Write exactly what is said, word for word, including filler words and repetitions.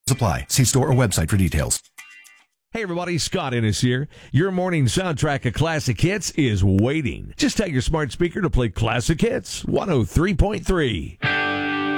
Apply. See store or website for details. Hey everybody, Scott Ennis here. Your morning soundtrack of classic hits is waiting. Just tell your smart speaker to play classic hits one oh three point three.